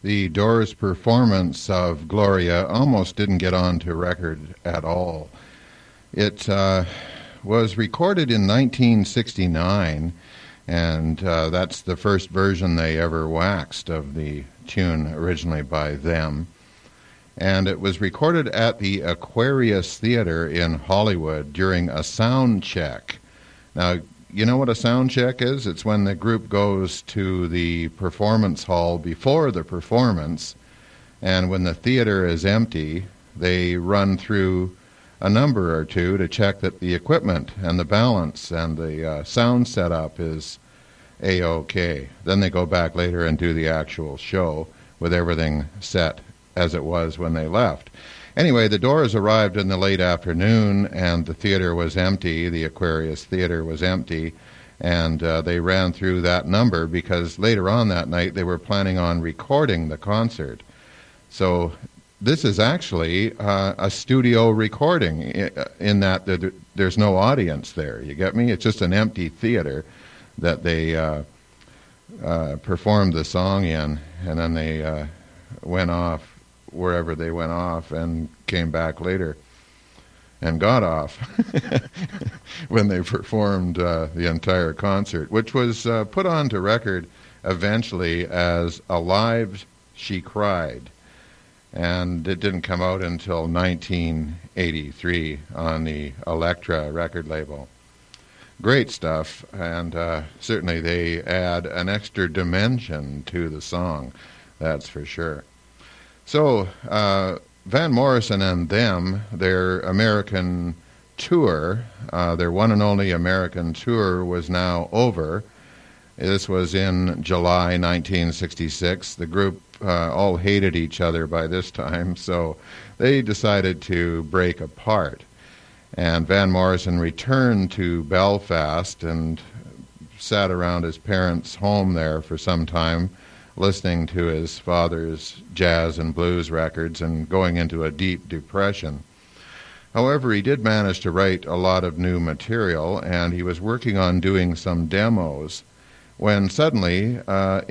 The Doors' performance of Gloria almost didn't get onto record at all. It was recorded in 1969, and that's the first version they ever waxed of the tune originally by them. And it was recorded at the Aquarius Theater in Hollywood during a sound check. Now, you know what a sound check is? It's when the group goes to the performance hall before the performance, and when the theater is empty, they run through a number or two to check that the equipment and the balance and the sound setup is A-OK. Then they go back later and do the actual show with everything set as it was when they left. Anyway, the Doors arrived in the late afternoon, and the theater was empty. The Aquarius Theater was empty, and they ran through that number because later on that night they were planning on recording the concert. So this is actually a studio recording in that there's no audience there. You get me? It's just an empty theater that they performed the song in, and then they went off wherever they went off and came back later and got off when they performed the entire concert, which was put on to record eventually as Alive She Cried. And it didn't come out until 1983 on the Elektra record label. Great stuff, and certainly they add an extra dimension to the song, that's for sure. So, Van Morrison and them, their American tour, their one and only American tour was now over. This was in July 1966. The group all hated each other by this time, so they decided to break apart. And Van Morrison returned to Belfast and sat around his parents' home there for some time, listening to his father's jazz and blues records and going into a deep depression. However, he did manage to write a lot of new material, and he was working on doing some demos when suddenly